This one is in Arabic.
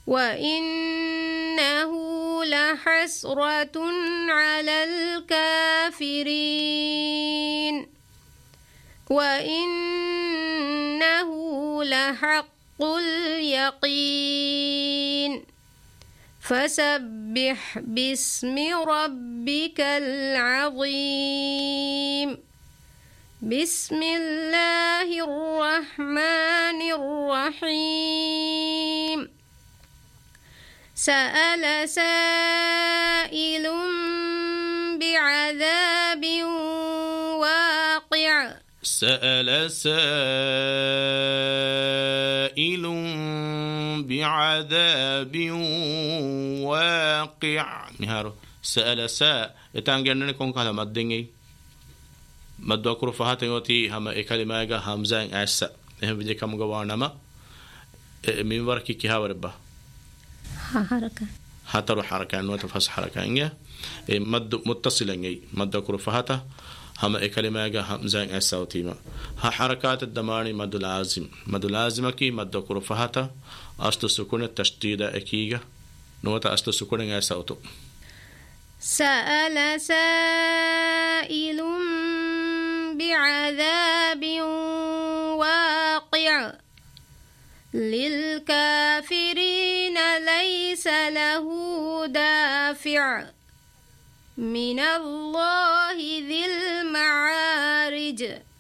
وإنه لحسرة على الكافرين وإنه لحق اليقين فسبح باسم ربك العظيم بسم الله الرحمن الرحيم سأل سائل بعذاب واقع سأل سائل بعذاب واقع نهارو سأل ساء يتانجرنني كون كهلا مدنجي مدو أكرو فهاتن يوتي هما كلمة همزة أسا هم بدي كم جوانما من وركي كها وربا حركة هاترو حركة نو تفص حركة إنجا مد متصل إنجي مد أكرو فهاته هما كلمة همزة أسا وتيما ها حركات الدماني مد لازم كي مد أكرو فهاته أصل سكون التشديد أكيجا نو أصل سكون أسا وتو سأل سائل بعذاب واقع للكافرين ليس له دافع من الله ذي المعارج